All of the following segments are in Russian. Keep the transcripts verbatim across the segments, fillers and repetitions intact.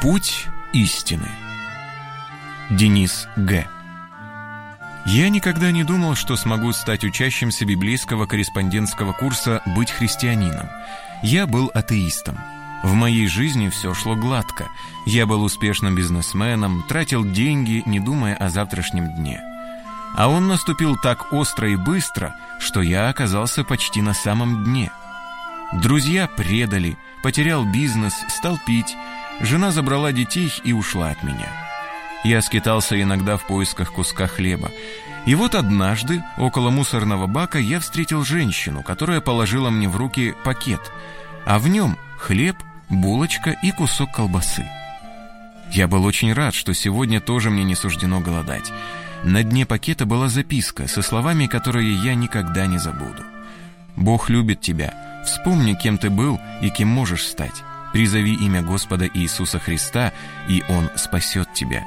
Путь истины. Денис Г. Я никогда не думал, что смогу стать учащимся библейского корреспондентского курса «Быть христианином». Я был атеистом. В моей жизни все шло гладко. Я был успешным бизнесменом, тратил деньги, не думая о завтрашнем дне. А он наступил так остро и быстро, что я оказался почти на самом дне. Друзья предали, потерял бизнес, стал пить. Жена забрала детей и ушла от меня. Я скитался иногда в поисках куска хлеба. И вот однажды около мусорного бака я встретил женщину, которая положила мне в руки пакет, а в нем хлеб, булочка и кусок колбасы. Я был очень рад, что сегодня тоже мне не суждено голодать. На дне пакета была записка со словами, которые я никогда не забуду. «Бог любит тебя. Вспомни, кем ты был и кем можешь стать. Призови имя Господа Иисуса Христа, и Он спасет тебя».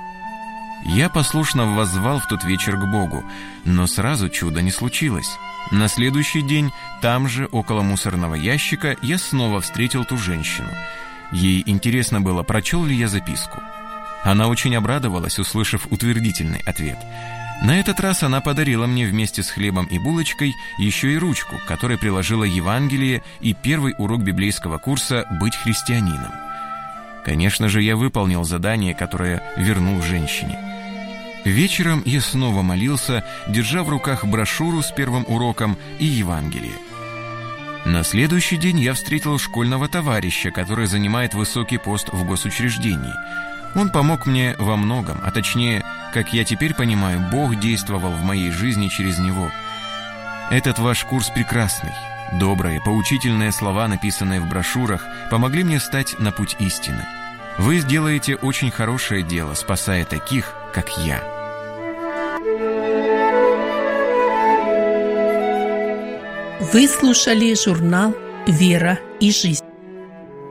Я послушно воззвал в тот вечер к Богу, но сразу чудо не случилось. На следующий день, там же, около мусорного ящика, я снова встретил ту женщину. Ей интересно было, прочел ли я записку. Она очень обрадовалась, услышав утвердительный ответ. На этот раз она подарила мне вместе с хлебом и булочкой еще и ручку, к которой приложила Евангелие и первый урок библейского курса «Быть христианином». Конечно же, я выполнил задание, которое вернул женщине. Вечером я снова молился, держа в руках брошюру с первым уроком и Евангелие. На следующий день я встретил школьного товарища, который занимает высокий пост в госучреждении. Он помог мне во многом, а точнее, как я теперь понимаю, Бог действовал в моей жизни через него. Этот ваш курс прекрасный. Добрые, поучительные слова, написанные в брошюрах, помогли мне встать на путь истины. Вы сделаете очень хорошее дело, спасая таких, как я. Вы слушали журнал «Вера и жизнь».